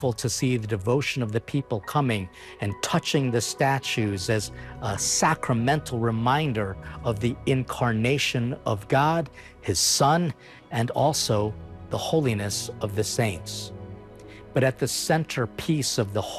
to see the devotion of the people coming and touching the statues as a sacramental reminder of the incarnation of God, his Son, and also the holiness of the saints. But at the centerpiece of the